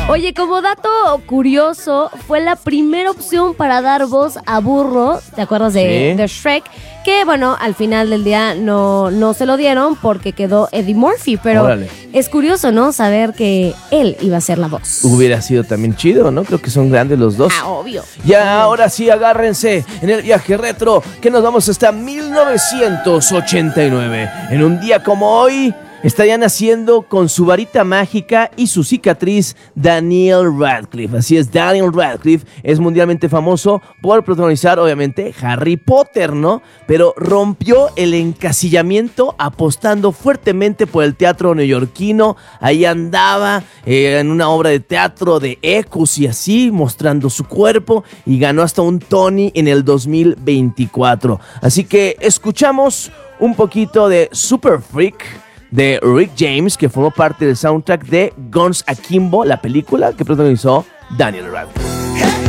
Oye, como dato curioso, fue la primera opción para dar voz a Burro, ¿te acuerdas de Shrek? Que bueno, al final del día no se lo dieron porque quedó Eddie Murphy, pero es curioso, ¿no? Saber que él iba a ser la voz. Hubiera sido también chido, ¿no? Creo que son grandes los dos. Ah, obvio. Ya, ahora sí, agárrense en el viaje retro, que nos vamos hasta 1989. En un día como hoy, estaría naciendo con su varita mágica y su cicatriz Daniel Radcliffe. Así es, Daniel Radcliffe es mundialmente famoso por protagonizar, obviamente, Harry Potter, ¿no? Pero rompió el encasillamiento apostando fuertemente por el teatro neoyorquino. Ahí andaba en una obra de teatro de Ecos y así, mostrando su cuerpo, y ganó hasta un Tony en el 2024. Así que escuchamos un poquito de Super Freak de Rick James, que formó parte del soundtrack de Guns Akimbo, la película que protagonizó Daniel Radcliffe.